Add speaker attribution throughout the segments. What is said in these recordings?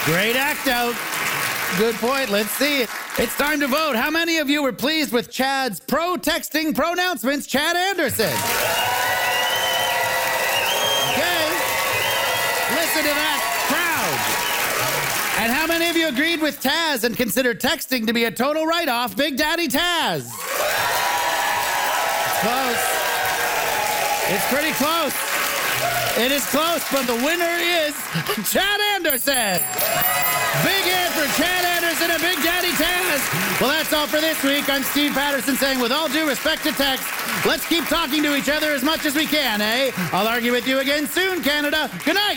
Speaker 1: Great act out. Good point. Let's see it. It's time to vote. How many of you were pleased with Chad's pro-texting pronouncements, Chad Anderson? Okay. Listen to that crowd. And how many of you agreed with Taz and considered texting to be a total write-off, Big Daddy Taz? It's close. It's pretty close. It is close, but the winner is Chad Anderson. Big hand for Chad Anderson and Big Daddy Taz. Well, that's all for this week. I'm Steve Patterson saying, with all due respect to text, let's keep talking to each other as much as we can, eh? I'll argue with you again soon, Canada. Good night.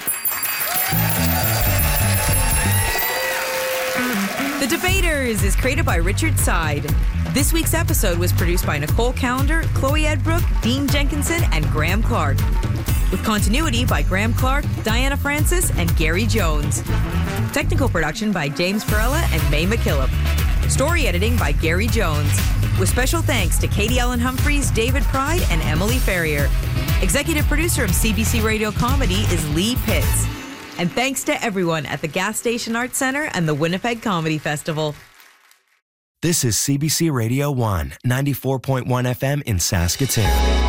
Speaker 2: The Debaters is created by Richard Side. This week's episode was produced by Nicole Callender, Chloe Edbrook, Dean Jenkinson, and Graham Clark. With continuity by Graham Clark, Diana Francis, and Gary Jones. Technical production by James Perella and May McKillop. Story editing by Gary Jones. With special thanks to Katie Ellen Humphreys, David Pride, and Emily Ferrier. Executive producer of CBC Radio Comedy is Lee Pitts. And thanks to everyone at the Gas Station Arts Center and the Winnipeg Comedy Festival.
Speaker 3: This is CBC Radio 1, 94.1 FM in Saskatoon.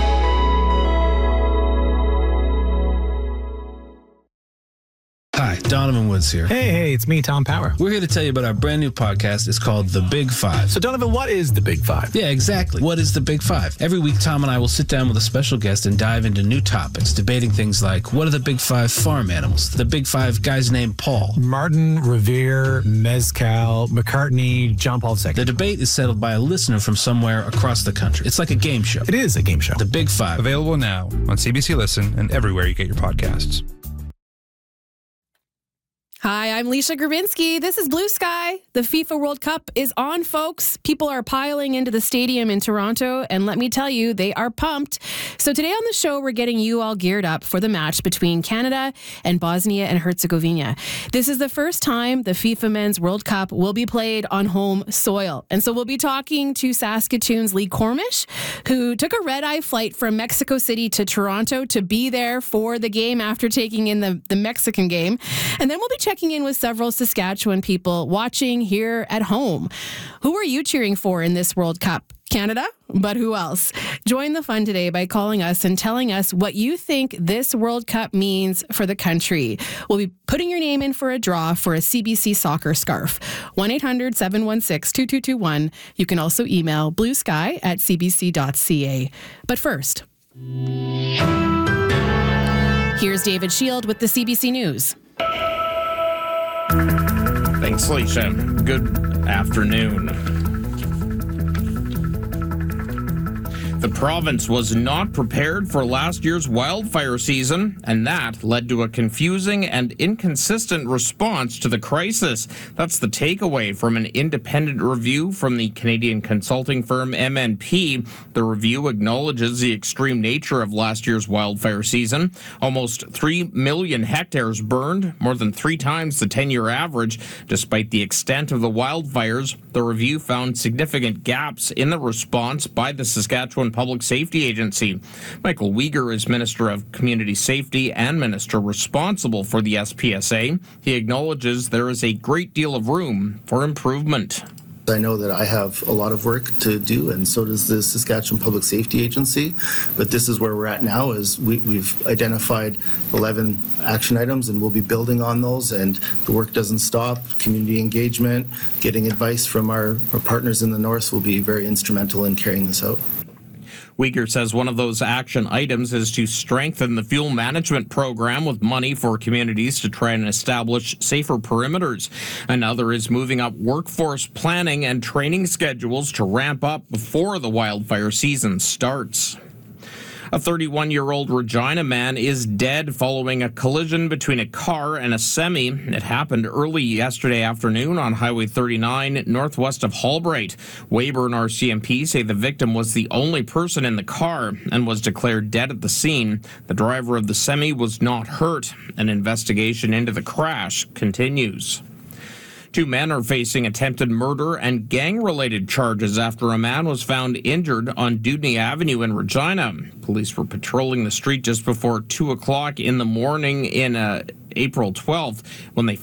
Speaker 4: Hi, Donovan Woods here.
Speaker 5: Hey, it's me, Tom Power.
Speaker 4: We're here to tell you about our brand new podcast. It's called The Big Five.
Speaker 5: So, Donovan, what is The Big Five?
Speaker 4: Yeah, exactly. What is The Big Five? Every week, Tom and I will sit down with a special guest and dive into new topics, debating things like, what are the Big Five farm animals? The Big Five guys named Paul.
Speaker 5: Martin, Revere, Mezcal, McCartney, John Paul II.
Speaker 4: The debate is settled by a listener from somewhere across the country. It's like a game show.
Speaker 5: It is a game show.
Speaker 4: The Big Five.
Speaker 6: Available now on CBC Listen and everywhere you get your podcasts.
Speaker 7: Hi, I'm Leisha Grabinski. This is Blue Sky. The FIFA World Cup is on, folks. People are piling into the stadium in Toronto, and let me tell you, they are pumped. So today on the show, we're getting you all geared up for the match between Canada and Bosnia and Herzegovina. This is the first time the FIFA Men's World Cup will be played on home soil. And so we'll be talking to Saskatoon's Lee Cormish, who took a red-eye flight from Mexico City to Toronto to be there for the game after taking in the Mexican game. And then we'll be checking in with several Saskatchewan people watching here at home. Who are you cheering for in this World Cup? Canada? But who else? Join the fun today by calling us and telling us what you think this World Cup means for the country. We'll be putting your name in for a draw for a CBC soccer scarf. 1-800-716-2221. You can also email bluesky@cbc.ca. But first, here's David Shield with the CBC News.
Speaker 8: Thanks, Leisha. Good afternoon. The province was not prepared for last year's wildfire season, and that led to a confusing and inconsistent response to the crisis. That's the takeaway from an independent review from the Canadian consulting firm MNP. The review acknowledges the extreme nature of last year's wildfire season. Almost 3 million hectares burned, more than 3 times the 10-year average. Despite the extent of the wildfires, the review found significant gaps in the response by the Saskatchewan Public Safety Agency. Michael Uyghur is Minister of Community Safety and Minister responsible for the SPSA. He acknowledges there is a great deal of room for improvement.
Speaker 9: I know that I have a lot of work to do, and so does the Saskatchewan Public Safety Agency. But this is where we're at now, is we've identified 11 action items, and we'll be building on those, and the work doesn't stop. Community engagement, getting advice from our partners in the north will be very instrumental in carrying this out.
Speaker 8: Uyghur says one of those action items is to strengthen the fuel management program with money for communities to try and establish safer perimeters. Another is moving up workforce planning and training schedules to ramp up before the wildfire season starts. A 31-year-old Regina man is dead following a collision between a car and a semi. It happened early yesterday afternoon on Highway 39 northwest of Halbright. Weyburn RCMP say the victim was the only person in the car and was declared dead at the scene. The driver of the semi was not hurt. An investigation into the crash continues. 2 men are facing attempted murder and gang-related charges after a man was found injured on Dudney Avenue in Regina. Police were patrolling the street just before 2 o'clock in the morning in April 12th when they